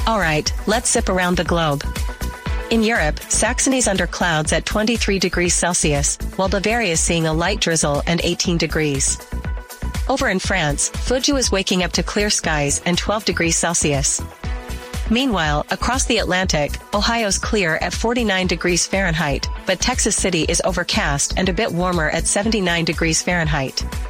Alright, let's zip around the globe. In Europe, Saxony's under clouds at 23 degrees Celsius, while Bavaria is seeing a light drizzle and 18 degrees. Over in France, Fujou is waking up to clear skies and 12 degrees Celsius. Meanwhile, across the Atlantic, Ohio's clear at 49 degrees Fahrenheit, but Texas City is overcast and a bit warmer at 79 degrees Fahrenheit.